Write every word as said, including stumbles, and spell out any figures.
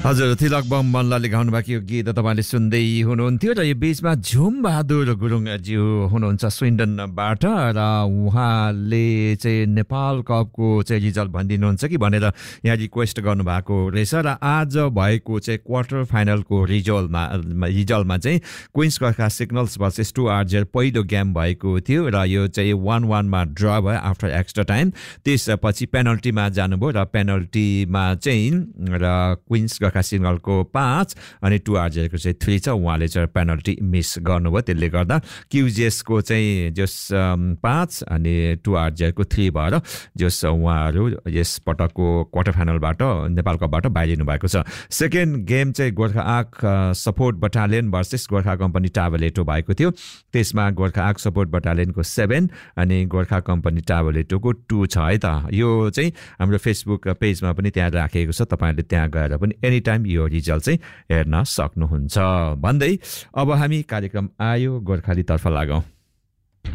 हजुर तिलक बम मल्लले गाउनु भएको यो गीत तपाईँले सुन्दै हुनुहुन्थ्यो र यो बिचमा झुम बहादुर गुरुङज्यू हुनुहुन्छ स्विन्डनबाट र उहाँले चाहिँ नेपाल कपको चाहिँ रिजल्ट भनिदिनुहुन्छ कि भनेर यहाँ रिक्वेस्ट गर्नुभएको रहेछ र आज भएको चाहिँ क्वार्टर फाइनलको रिजल्टमा रिजल्टमा चाहिँ क्विन्स कर्खा सिग्नल्स भर्सेस टु आर्जेर पहिलो गेम भएको थियो र यो चाहिँ वान वानमा ड्र भयो आफ्टर एक्स्ट्रा टाइम। त्यसपछि पेनल्टीमा जानुभयो र पेनल्टीमा चाहिँ र क्विन्स कर्खा सिग्नलको पाँच अनि टु आर्जेरको चाहिँ थ्री छ, उहाँले चाहिँ पेनल्टी मिस गर्नुभयो, त्यसले गर्दा क्युजिएसको चाहिँ जस पाँच अनि टु आर्जेरको थ्री भएर जस उहाँहरू यस पटकको क्वार्टर फाइनलबाट नेपाल कपबाट बाहिरिनु भएको छ। सेकेन्ड गेम चाहिँ गोर्खा आँख support battalion versus Gorkha company टाभलेटो भएको थियो। त्यसमा गोर्खा आँख सपोर्ट बटालियनको सेभेन अनि गोर्खा कम्पनी टाभलेटोको टू छ है त। यो चाहिँ हाम्रो फेसबुक पेजमा पनि त्यहाँ राखेको छ, तपाईँहरूले त्यहाँ गएर पनि एनी टाइम यो रिजल्ट चाहिँ हेर्न सक्नुहुन्छ भन्दै अब हामी कार्यक्रम आयो गोर्खालीतर्फ लागौँ।